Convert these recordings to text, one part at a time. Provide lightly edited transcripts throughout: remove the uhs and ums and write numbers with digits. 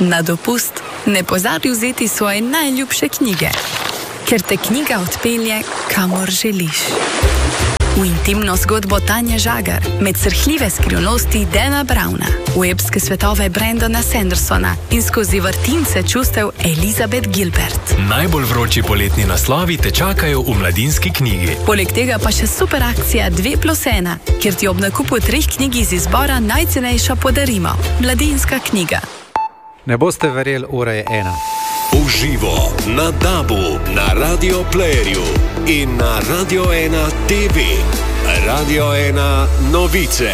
Na dopust ne pozabi vzeti svoje najljubše knjige, ker te knjiga odpelje, kamor želiš. V intimno zgodbo Tanje Žagar, med srhljive skrivnosti Dana Browna, v epske svetove Brandona Sandersona in skozi vrtince čustev Elizabeth Gilbert. Najbolj vroči poletni naslovi te čakajo v Mladinski knjigi. Poleg tega pa še super akcija 2+1, kjer ti ob nakupu 3 knjig iz izbora najcenejša podarimo. Mladinska knjiga. Ne boste verjeli, ura je 1. Uživo na DAB-u, na Radio Playerju in na Radio 1 TV. Radio 1 novice.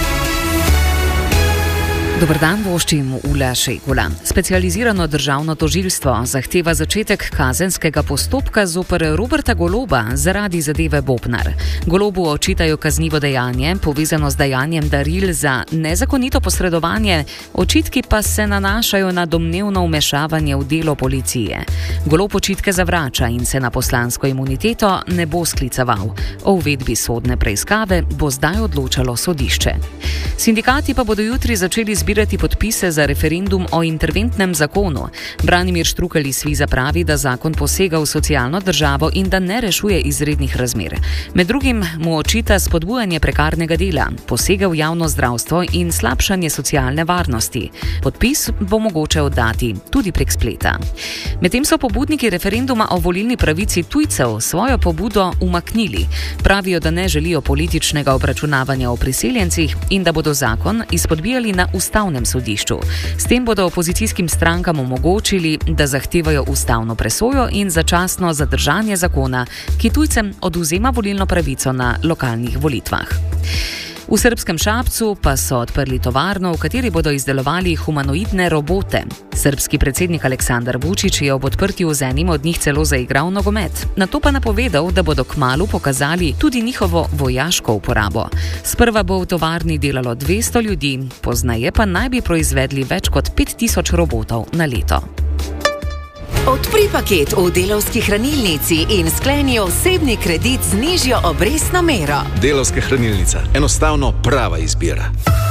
Dober dan, voščim Ula Šegula. Specializirano državno tožilstvo zahteva začetek kazenskega postopka zoper Roberta Goloba zaradi zadeve Bobnar. Golobu očitajo kaznivo dejanje, povezano z dajanjem daril za nezakonito posredovanje, očitki pa se nanašajo na domnevno vmešavanje v delo policije. Golob očitke zavrača in se na poslansko imuniteto ne bo skliceval. O uvedbi sodne preiskave bo zdaj odločalo sodišče. Sindikati pa bodo jutri začeli zbirati podpise za referendum o interventnem zakonu. Branimir Štrukelj iz Sviza pravi, da zakon posega v socialno državo in da ne rešuje izrednih razmer. Med drugim mu očita spodbujanje prekarnega dela, posega v javno zdravstvo in slabšanje socialne varnosti. Podpis bo mogoče oddati tudi prek spleta. Medtem so pobudniki referenduma o volilni pravici tujcev svojo pobudo umaknili. Pravijo, da ne želijo političnega obračunavanja o priseljencih in da bodo zakon izpodbijali na ustavnem sodišču. S tem bodo opozicijskim strankam omogočili, da zahtevajo ustavno presojo in začasno zadržanje zakona, ki tujcem odvzema volilno pravico na lokalnih volitvah. V srbskem Šapcu pa so odprli tovarno, v kateri bodo izdelovali humanoidne robote. Srbski predsednik Aleksandar Vučić je ob odprtju z enim od njih celo zaigral nogomet. Nato pa napovedal, da bodo kmalu pokazali tudi njihovo vojaško uporabo. Sprva bo v tovarni delalo 200 ljudi, pozneje pa naj bi proizvedli več kot 5000 robotov na leto. Odpri paket v Delavski hranilnici in skleni osebni kredit z nižjo obrestno mero. Delavska hranilnica. Enostavno prava izbira.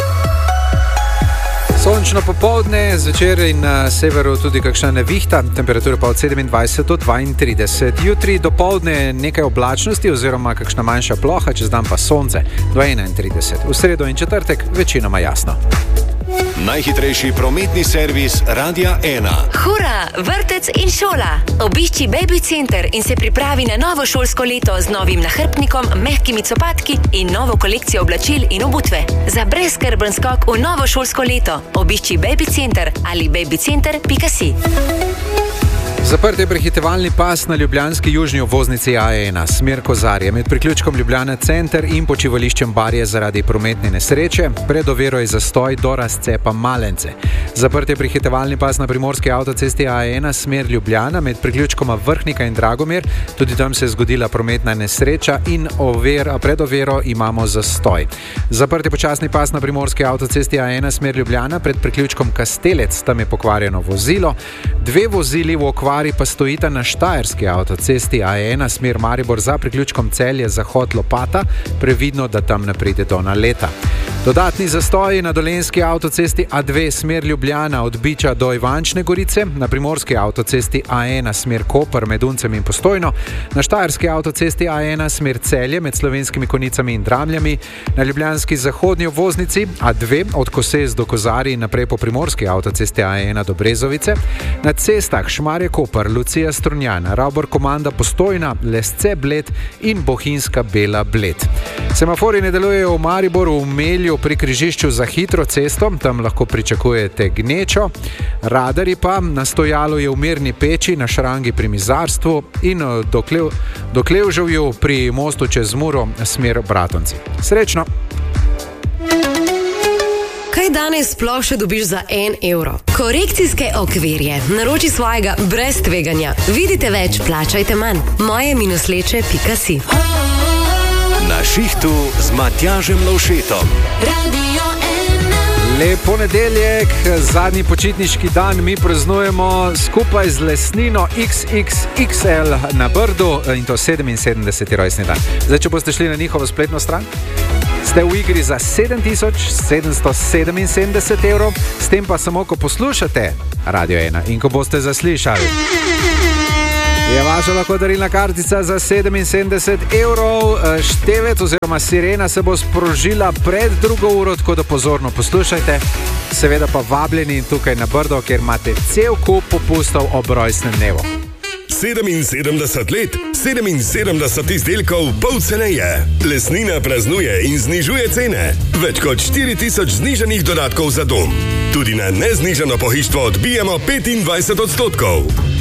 Sončno popoldne, zvečer in na severu tudi kakšna nevihta, temperatura pa od 27 do 32. Jutri dopoldne nekaj oblačnosti oziroma kakšna manjša ploha, čez dan pa sonce do 31. V sredo in četrtek večinoma jasno. Najhitrejši prometni servis Radia 1. Hura, vrtec in šola. Obišči Baby Center in se pripravi na novo šolsko leto z novim nahrbtnikom, mehkimi copatki in novo kolekcijo oblačil in obutve. Za brezskrben skok v novo šolsko leto obišči Baby Center ali babycenter.si. Zaprt je prehitevalni pas na ljubljanski južni obvoznici A1, smer Kozarje, med priključkom Ljubljana center in počivališčem Barje zaradi prometne nesreče. Pred oviro je zastoj do razcepa Malence. Zaprt je prehitevalni pas na primorski avtocesti A1, smer Ljubljana, med priključkoma Vrhnika in Dragomir. Tudi tam se je zgodila prometna nesreča in pred oviro imamo zastoj. Zaprt je počasni pas na primorski avtocesti A1, smer Ljubljana, pred priključkom Kastelec, tam je pokvarjeno vozilo. 2 vozili v okvari pa stojita na štajerski avtocesti A1, smer Maribor za priključkom Celje, zahod Lopata, previdno, da tam ne pride do naleta. Dodatni zastoji na dolenjski avtocesti A2, smer Ljubljana, od Biča do Ivančne Gorice, na primorski avtocesti A1, smer Koper, med Uncem in Postojno, na štajerski avtocesti A1, smer Celje, med Slovenskimi Konicami in Dramljami, na ljubljanski zahodni obvoznici A2, od Koses do Kozarij in naprej po primorski avtocesti A1 do Brezovice, na cestah Šmarje Koper, Lucija Strunjan, Ravbor Komanda Postojna, Lesce Bled in Bohinjska Bela Bled. Semafori ne delujejo v Mariboru, v Melju pri križišču za hitro cesto, tam lahko pričakujete gnečo. Radarji pa na stojalu je v Mirni Peči, na Šrangi pri Mizarstvu in do Klevževju pri mostu čez Muro, smer Bratonci. Srečno! Kaj danes sploh še dobiš za 1 evro? Korekcijske okvirje. Naroči svojega brez tveganja. Vidite več, plačajte manj. moje-leče.si. Na šihtu z Matjažem Lovšetom. Radio 1. Lep ponedeljek, zadnji počitniški dan mi praznujemo skupaj z Lesnino XXXL na Brdu in to 77. rojstni dan. Zdaj, če boste šli na njihovo spletno stran, Ste v igri za 7777 evrov, s tem pa samo, ko poslušate Radio 1 in ko boste zaslišali. Je vaša lahko darilna kartica za 77 evrov. Števec oziroma sirena se bo sprožila pred drugo uro, tako da pozorno poslušajte. Seveda pa vabljeni tukaj na Brdo, kjer imate cel kup popustov ob rojstnem dnevu. 77 let, 77 izdelkov pol ceneje. Lesnina praznuje in znižuje cene. Več kot 4000 znižanih dodatkov za dom. Tudi na neznižano pohištvo odbijemo 25%.